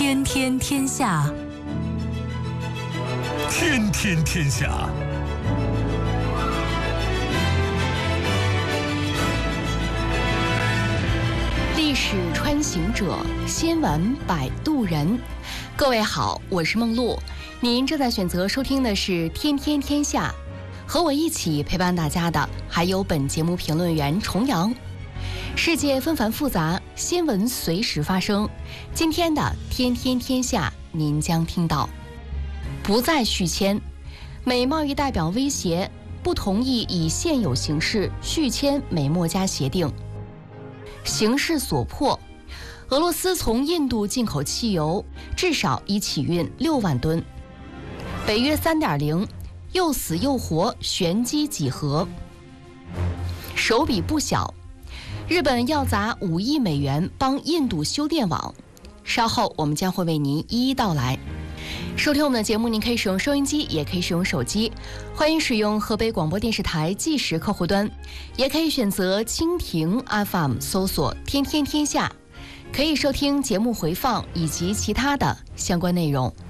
天天天下， 天天天下。 历史穿行者，新闻摆渡人。各位好，我是梦露，您正在选择收听的是《天天天下》，和我一起陪伴大家的还有本节目评论员重阳。世界纷繁复杂，新闻随时发生。今天的《天天天下》，您将听到：不再续签，美贸易代表威胁不同意以现有形式续签美墨加协定。形势所迫，俄罗斯从印度进口汽油至少已起运6万吨。北约 3.0 又死又活，玄机几何？手笔不小，日本要砸5亿美元帮印度修电网，稍后我们将会为您一一道来。收听我们的节目，您可以使用收音机，也可以使用手机，欢迎使用河北广播电视台计时客户端，也可以选择蜻蜓 FM 搜索天天天下，可以收听节目回放以及其他的相关内容。